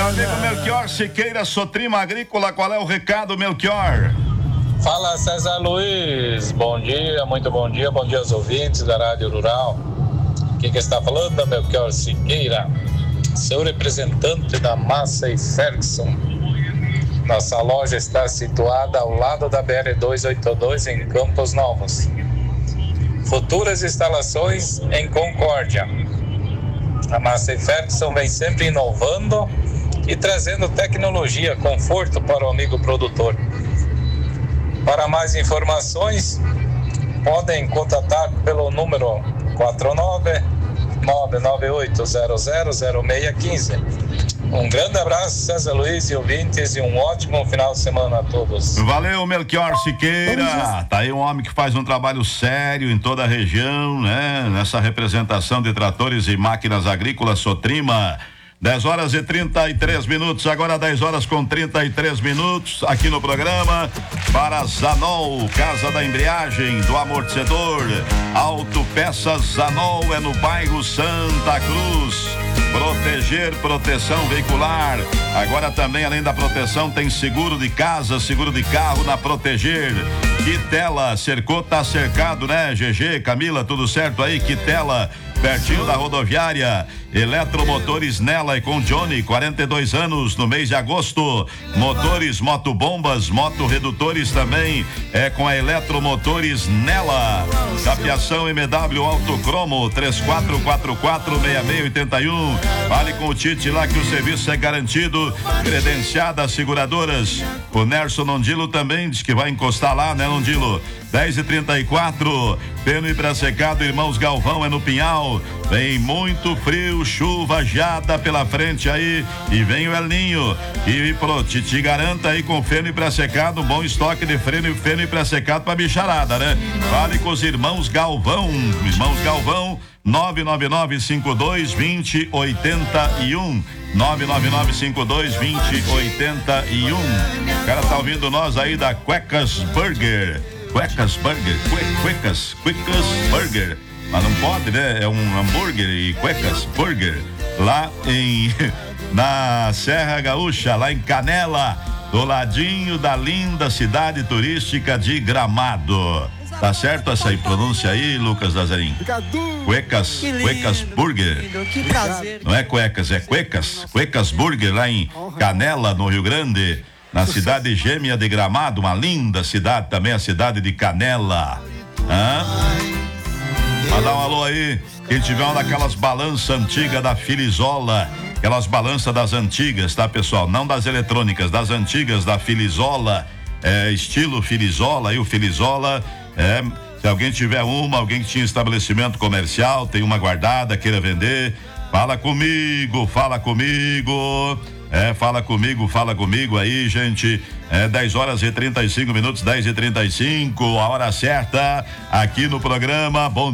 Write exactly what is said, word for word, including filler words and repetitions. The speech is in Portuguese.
Meu amigo Melchior Siqueira, Sotrima Agrícola, qual é o recado, Melchior? Fala, César Luiz, bom dia, muito bom dia, bom dia aos ouvintes da Rádio Rural. Quem que está falando é Melchior Siqueira, seu representante da Massey Ferguson. Nossa loja está situada ao lado da B R duzentos e oitenta e dois em Campos Novos. Futuras instalações em Concórdia. A Massey Ferguson vem sempre inovando e trazendo tecnologia, conforto para o amigo produtor. Para mais informações, podem contatar pelo número quatro nove nove nove oito zero zero zero seis um cinco. Um grande abraço, César Luiz e ouvintes, e um ótimo final de semana a todos. Valeu, Melchior Siqueira. Tá aí um homem que faz um trabalho sério em toda a região, né? Nessa representação de tratores e máquinas agrícolas Sotrima. dez horas e trinta e três minutos, agora dez horas com trinta e três minutos, aqui no programa, para Zanol, Casa da Embreagem, do Amortecedor, Autopeças Zanol é no bairro Santa Cruz. Proteger, proteção veicular. Agora também, além da proteção, tem seguro de casa, seguro de carro na Proteger. Quitela, cercou, tá cercado, né? G G, Camila, tudo certo aí? Quitela, pertinho da rodoviária. Eletromotores nela e com Johnny, quarenta e dois anos, no mês de agosto. Motores, motobombas, motorredutores também é com a Eletromotores nela. Capiação M W Autocromo, três quatro quatro quatro seis seis oito um. Fale com o Tite lá que o serviço é garantido. Credenciadas seguradoras. O Nerson Nondilo também diz que vai encostar lá, né, Nondilo? dez e trinta e quatro, Peno e Pracecado, Irmãos Galvão é no Pinhal. Vem muito frio, chuva, geada pela frente aí, e vem o El Ninho. E pro, te, te garanta aí com Feno e Pracecado, um bom estoque de freno, feno e Pracecado pra bicharada, né? Fale com os Irmãos Galvão, Irmãos Galvão, nove nove nove cinco dois dois zero oito um. nove nove nove cinco dois dois zero oito um. O cara tá ouvindo nós aí da Cuecas Burger. Cuecas Burger, Cuecas, Cuecas Burger. Mas não pode, né? É um hambúrguer e Cuecas Burger. Lá em, na Serra Gaúcha, lá em Canela, do ladinho da linda cidade turística de Gramado. Tá certo essa aí, pronúncia aí, Lucas Lazarim? Cuecas, Cuecas Burger. Que prazer. Não é Cuecas, é Cuecas. Cuecas Burger lá em Canela, no Rio Grande. Na cidade gêmea de Gramado, uma linda cidade também, a cidade de Canela. Hã? Mandar um alô aí, quem tiver uma daquelas balanças antigas da Filizola, aquelas balanças das antigas, tá, pessoal? Não das eletrônicas, das antigas da Filizola, é, estilo Filizola, aí o Filizola, é, se alguém tiver uma, alguém que tinha estabelecimento comercial, tem uma guardada, queira vender, fala comigo, fala comigo. É, fala comigo, fala comigo aí, gente. É dez horas e trinta e cinco minutos, dez e trinta e cinco, a hora certa aqui no programa. Bom